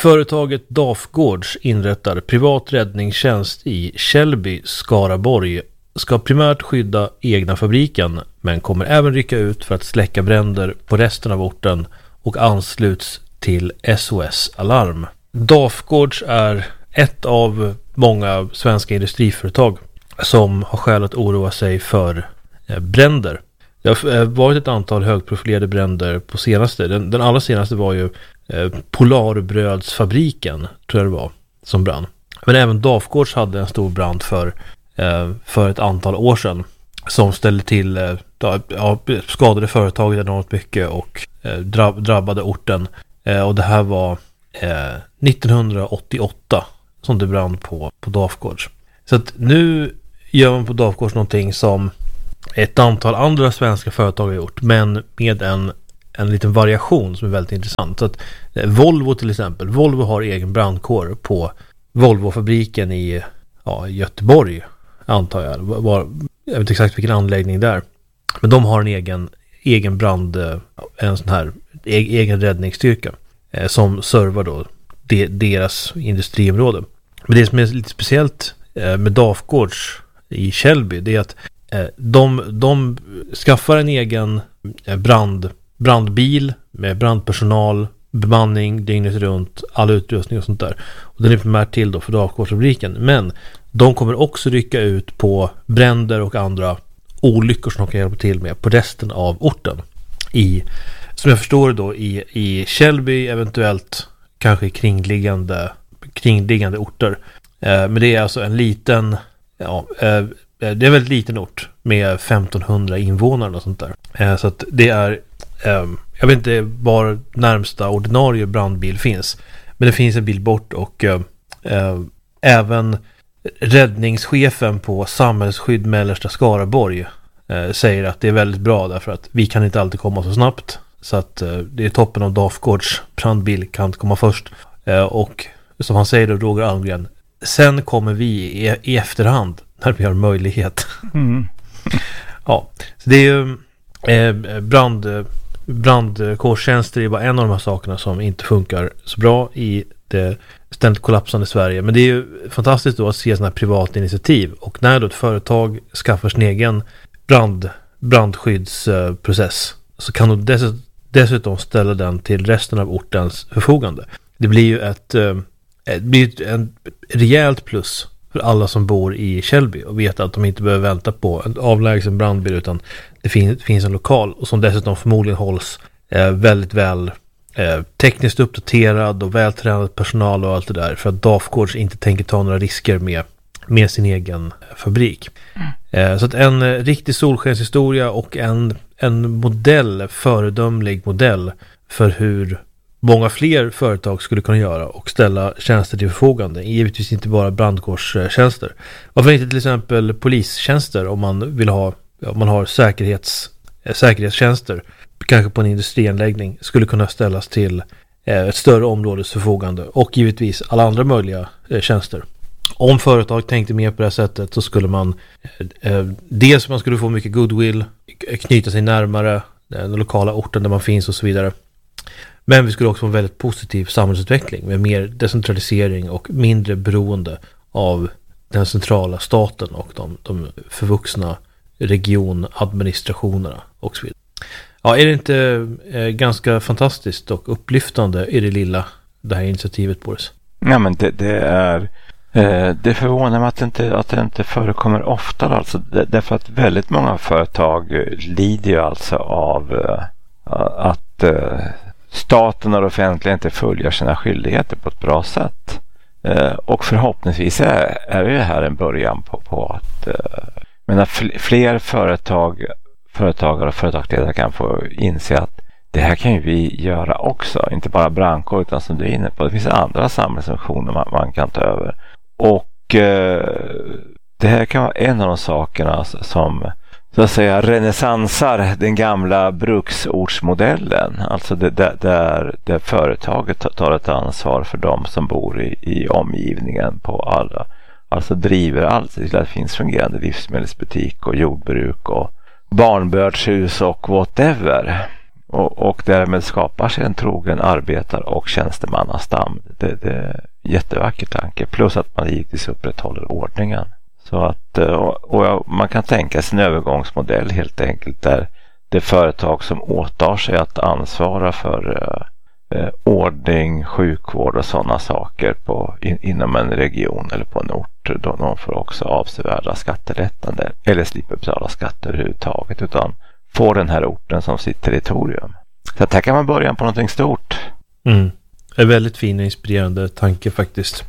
Företaget Dafgårds inrättar privat räddningstjänst i Källby, Skaraborg, ska primärt skydda egna fabriken men kommer även rycka ut för att släcka bränder på resten av orten och ansluts till SOS Alarm. Dafgårds är ett av många svenska industriföretag som har skäl att oroa sig för bränder. Det har varit ett antal högprofilerade bränder på senaste. Den allra senaste var ju Polarbrödsfabriken, tror jag det var, som brann. Men även Dafgårds hade en stor brand för ett antal år sedan som ställde till skadade företaget enormt mycket och drabbade orten. Och det här var 1988 som det brann på Dafgårds. Så att nu gör man på Dafgårds någonting som ett antal andra svenska företag har gjort, men med en liten variation som är väldigt intressant. Så att Volvo till exempel, Volvo har egen brandkår på Volvo-fabriken i Göteborg, antar jag. Jag vet inte exakt vilken anläggning där. Men de har en egen brand, en sån här egen räddningsstyrka som servar då deras industriområde. Men det som är lite speciellt med Dafgårds i Källby, det är att de skaffar en egen brandbil med brandpersonal, bemanning dygnet runt, all utrustning och sånt där. Och den är primärt till då för Dafgårdsfabriken. Men de kommer också rycka ut på bränder och andra olyckor som de kan hjälpa till med på resten av orten. Som jag förstår då i Källby, eventuellt kanske i kringliggande orter. Men det är alltså en liten, det är en väldigt liten ort med 1500 invånare och sånt där. Så att det är, jag vet inte var närmsta ordinarie brandbil finns, men det finns en bil bort och även räddningschefen på Samhällsskydd Mellersta Skaraborg säger att det är väldigt bra därför att vi kan inte alltid komma så snabbt, så att det är toppen av Dafgårds brandbil kan inte komma först. Och som han säger då, Roger Almgren, sen kommer vi i efterhand när vi har möjlighet. Ja, så det är ju brandkårstjänster är bara en av de här sakerna som inte funkar så bra i det ständigt kollapsande Sverige. Men det är ju fantastiskt då att se sådana här privata initiativ, och när då ett företag skaffar sin egen brandskyddsprocess så kan de dessutom ställa den till resten av ortens förfogande. Det blir ju en rejält plus för alla som bor i Källby och vet att de inte behöver vänta på en avlägsen brandbil, utan det finns en lokal och som dessutom förmodligen hålls väldigt väl tekniskt uppdaterad och vältränad personal och allt det där, för att Dafgårds inte tänker ta några risker med sin egen fabrik. Så att en riktig solskenshistoria och en föredömlig modell för hur många fler företag skulle kunna göra och ställa tjänster till förfogande. Givetvis inte bara brandkårstjänster. Varför inte till exempel polistjänster om man vill ha, om man har säkerhetstjänster kanske på en industrianläggning, skulle kunna ställas till ett större områdes förfogande, och givetvis alla andra möjliga tjänster. Om företag tänkte mer på det här sättet så skulle man dels man skulle få mycket goodwill, knyta sig närmare den lokala orten där man finns och så vidare. Men vi skulle också få en väldigt positiv samhällsutveckling med mer decentralisering och mindre beroende av den centrala staten och de förvuxna regionadministrationerna och så vidare. Ja, är det inte ganska fantastiskt och upplyftande i det här initiativet, Boris? Ja, men det förvånar mig att det inte förekommer oftare, alltså, därför att väldigt många företag lider ju alltså av att staten och det offentliga inte följer sina skyldigheter på ett bra sätt. Och förhoppningsvis är det här en början på att fler företagare och företagsledare kan få inse att det här kan ju vi göra också. Inte bara brandkår, utan som du är inne på, det finns andra samhällsfunktioner man kan ta över. Och det här kan vara en av de sakerna som så att säga renässansar den gamla bruksortsmodellen. Alltså där företaget tar ett ansvar för de som bor i omgivningen på alla. Alltså driver allt till att det finns fungerande livsmedelsbutik och jordbruk och barnbördshus och whatever. och därmed skapar sig en trogen arbetar- och tjänstemannastam. Det är en jättevacker tanke. Plus att man givetvis upprätthåller ordningen. Så att, man kan tänka sig en övergångsmodell helt enkelt där det företag som åtar sig att ansvara för ordning, sjukvård och sådana saker inom en region eller på en ort, då de får också avsevärda skattelättnader eller slipper betala skatter överhuvudtaget, utan får den här orten som sitt territorium. Så att här kan man börja på någonting stort. En väldigt fin och inspirerande tanke faktiskt.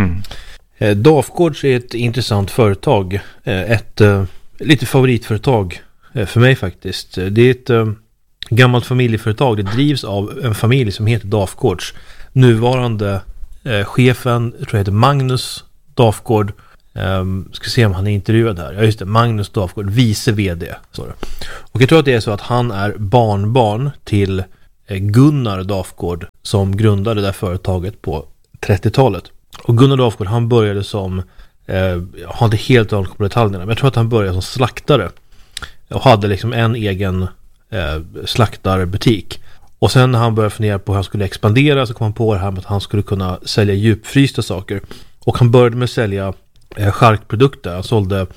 Dafgårds är ett intressant företag. Ett lite favoritföretag för mig faktiskt. Det är ett gammalt familjeföretag. Det drivs av en familj som heter Dafgårds. Nuvarande chefen, jag tror jag heter Magnus Dafgård. Ska se om han är intervjuad här. Ja just det, Magnus Dafgård, vice vd. Så det. Och jag tror att det är så att han är barnbarn till Gunnar Dafgård som grundade det där företaget på 30-talet. Och Gunnar Dafgård, han började som jag har inte helt koll på detaljerna, men jag tror att han började som slaktare och hade liksom en egen slaktarbutik. Och sen när han började fundera på hur han skulle expandera så kom han på det här med att han skulle kunna sälja djupfrysta saker. Och han började med att sälja charkprodukter. Han sålde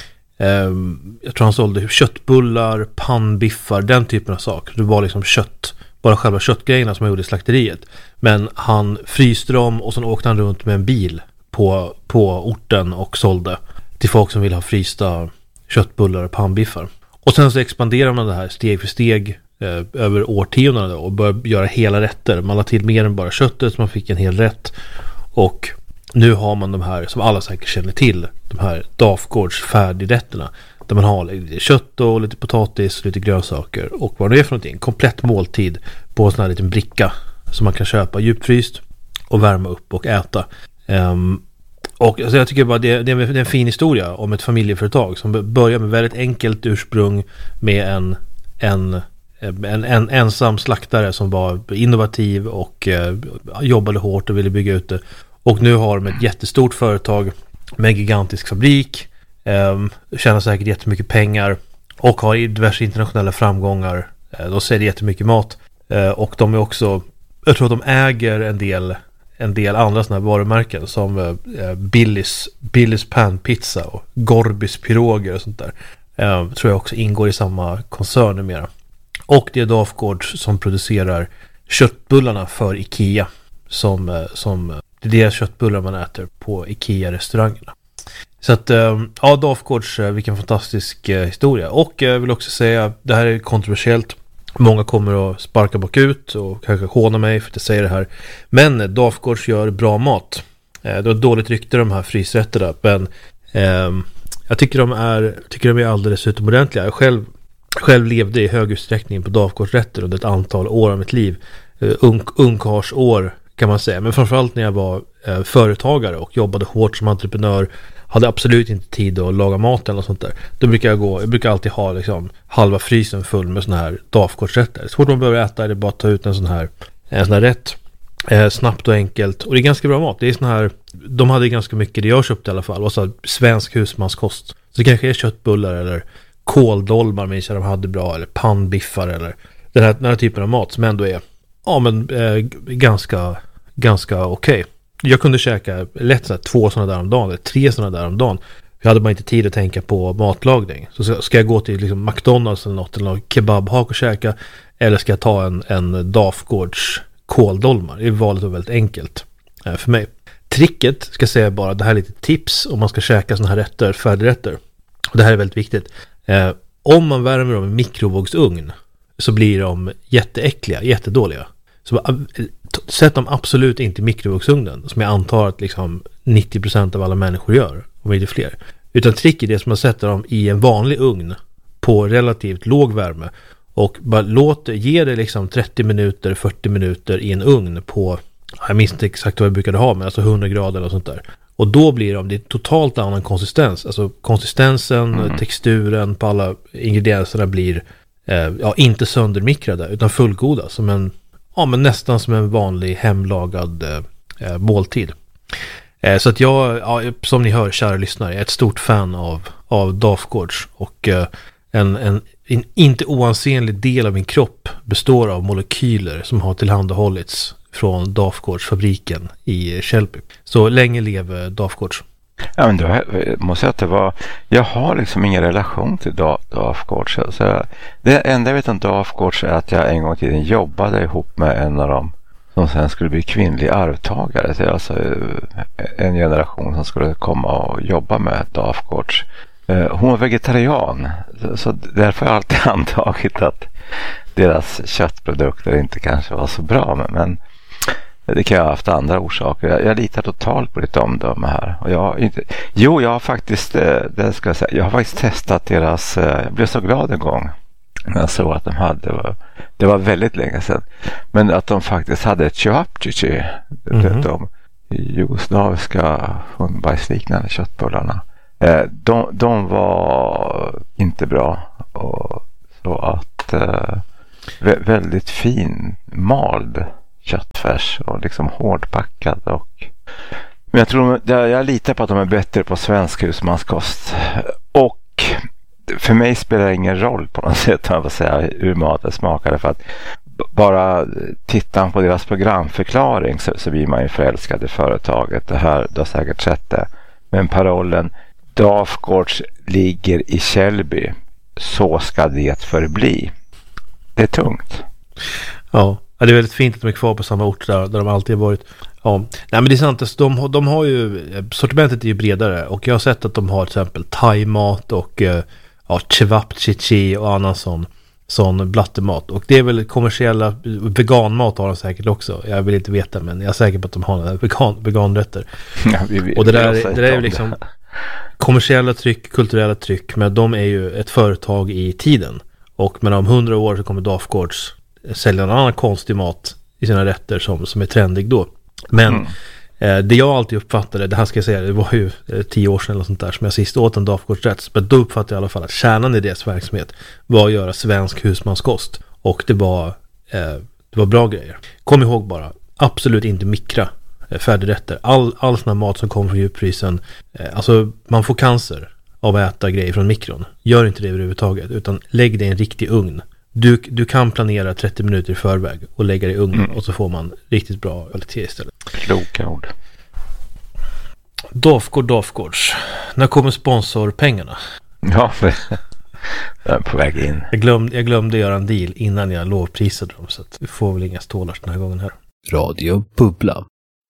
jag tror han sålde köttbullar, pannbiffar, den typen av saker. Det var liksom kött, bara själva köttgrejerna som han gjorde i slakteriet. Men han fryste dem och sen åkte han runt med en bil på orten och sålde till folk som ville ha frysta köttbullar och pannbiffar. Och sen så expanderar man det här steg för steg över årtionden och började göra hela rätter. Man la till mer än bara köttet så man fick en hel rätt. Och nu har man de här, som alla säkert känner till, de här Dafgårds färdigrätterna. Där man har lite kött och lite potatis, lite grönsaker och vad det är för någonting. Komplett måltid på en sån här liten bricka som man kan köpa djupfryst och värma upp och äta. Och alltså jag tycker bara det är en fin historia om ett familjeföretag som börjar med väldigt enkelt ursprung med en ensam slaktare som var innovativ och jobbade hårt och ville bygga ut det. Och nu har de ett jättestort företag med en gigantisk fabrik, tjänar säkert jättemycket pengar och har diverse internationella framgångar. De säljer jättemycket mat och de är också, jag tror att de äger en del andra sådana här varumärken som Billys panpizza och Gorbis piroger och sånt där. Tror jag också ingår i samma koncern numera. Och det är Dafgårds som producerar köttbullarna för IKEA som det är deras köttbullar man äter på IKEA-restaurangerna. Så att, ja, Dafgårds, vilken fantastisk historia. Och jag vill också säga, det här är kontroversiellt. Många kommer att sparka bakut och kanske håna mig för att jag säger det här. Men Dafgårds gör bra mat. Det var dåligt rykte de här frysrätterna. Men jag tycker de är alldeles utomordentliga. Jag själv levde i hög utsträckning på Dafgårdsrätter under ett antal år av mitt liv. Ungkarsår kan man säga. Men framförallt när jag var företagare och jobbade hårt som entreprenör, hade absolut inte tid att laga mat eller något sånt där. Då brukar jag brukar alltid ha liksom halva frysen full med såna här Dafgårdsrätter. Så fort man behöver äta är det bara att ta ut en sån här rätt. Snabbt och enkelt. Och det är ganska bra mat. Det är sån här, de hade ganska mycket, det jag köpte i alla fall. Och så svensk husmanskost. Så det kanske är köttbullar eller kåldolmar minns jag de hade bra. Eller pannbiffar eller den här typen av mat som ändå är ganska okej. Jag kunde käka lätt 2 sådana där om dagen eller 3 sådana där om dagen. Jag hade bara inte tid att tänka på matlagning. Så ska jag gå till liksom McDonalds eller någon kebabhak och käka, eller ska jag ta en Dafgårds kåldolmar? Det valet var väldigt enkelt för mig. Tricket, ska jag säga bara, det här är lite tips om man ska käka sådana här rätter, färdigrätter. Och det här är väldigt viktigt. Om man värmer dem i mikrovågsugn så blir de jätteäckliga, jättedåliga. Så sätt dem absolut inte i mikrovågsugnen, som jag antar att liksom 90% av alla människor gör, om inte fler. Utan tricket är som att sätta dem i en vanlig ugn på relativt låg värme och bara ge det liksom 30 minuter, 40 minuter i en ugn på, jag minns inte exakt vad jag brukade ha, men alltså 100 grader och sånt där. Och då blir det totalt annan konsistens. Alltså konsistensen, texturen på alla ingredienserna blir inte söndermikrade utan fullgoda, som men nästan som en vanlig hemlagad måltid. Så att jag, som ni hör, kära lyssnare, är ett stort fan av Dafgårds och en en inte oansenlig del av min kropp består av molekyler som har tillhandahållits från Dafgårdsfabriken i Källby. Så länge lever Dafgårds. Ja, men då måste jag att det var... Jag har liksom ingen relation till Dafgårds. Så det enda jag vet om Dafgårds är att jag en gång i tiden jobbade ihop med en av dem som sen skulle bli kvinnlig arvtagare. Det är alltså en generation som skulle komma och jobba med Dafgårds. Hon var vegetarian, så därför har jag alltid antagit att deras köttprodukter inte kanske var så bra. Men det kan jag ha haft andra orsaker. Jag litar totalt på ditt omdöme här. Och jag har faktiskt, det ska jag säga, jag har faktiskt testat deras, jag blev så glad en gång när jag såg att de hade, det var väldigt länge sedan, men att de faktiskt hade ett ceapcici, de jugoslaviska hundbajsliknande köttbullarna. De var inte bra, och så att väldigt fin mald köttfärs och liksom hårdpackad, men jag tror jag litar på att de är bättre på svensk husmanskost, och för mig spelar det ingen roll på något sätt att säga hur maten smakar, för att bara tittar på deras programförklaring så blir man ju förälskad i företaget. Det här, du har säkert sett det, men parollen Dafgårds ligger i Källby, så ska det förbli. Det är tungt. Ja, det är väldigt fint att de är kvar på samma ort där de alltid har varit. Ja, nej, men det är sant att de har ju, sortimentet är ju bredare, och jag har sett att de har till exempel thai-mat och ceapcici och annan sån blattemat, och det är väl kommersiella veganmat har de säkert också. Jag vill inte veta, men jag är säker på att de har veganrätter. Ja, och det där är ju liksom kommersiella tryck, kulturella tryck, men de är ju ett företag i tiden, och om 100 år så kommer Dafgårds sälja en annan konstig mat i sina rätter som är trendig då. Men det jag alltid uppfattade, det här ska jag säga, det var ju 10 år sedan eller sånt där som jag sist åt en Dafgårdsrätt, men då uppfattade jag i alla fall att kärnan i deras verksamhet var att göra svensk husmanskost, och det var bra grejer. Kom ihåg bara, absolut inte mikra färdigrätter. All sån här mat som kommer från djupfrysen, alltså man får cancer av att äta grejer från mikron. Gör inte det överhuvudtaget, utan lägg det i en riktig ugn. Du kan planera 30 minuter i förväg och lägga det i ugnen, och så får man riktigt bra kvalitet istället. Kloka ord. Dafgårds. När kommer sponsorpengarna? Ja, jag är på väg in. Jag glömde göra en deal innan jag lovprisade dem, så att vi får väl inga stålar den här gången här. Radio Bubbla.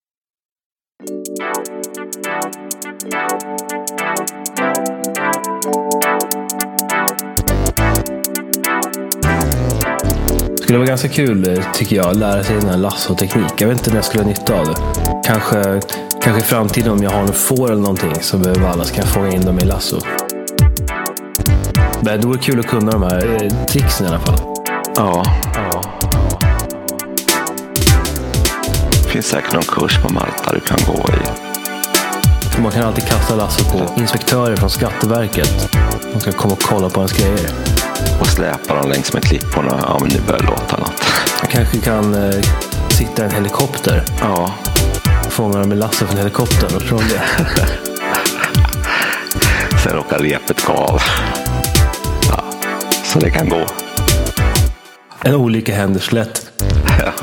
Det var ganska kul, tycker jag, att lära sig den här lasso-teknik. Jag vet inte när jag skulle ha nytta av det. Kanske i framtiden, om jag har en får eller någonting, så behöver alla kan fånga in dem i lasso. Men det vore kul att kunna de här tricksen i alla fall. Ja. Det finns säkert någon kurs på Malta du kan gå i. För man kan alltid kasta lasso på inspektörer från Skatteverket. De ska komma och kolla på ens grejer. Och släpa dem längs med klipporna. Ja, men nu börjar låta något. Jag kanske kan sitta i en helikopter. Ja. Fånga dem med lasso från helikoptern och från det. Sen råkar repet gå av. Ja, så det kan gå. En olycka händer så lätt.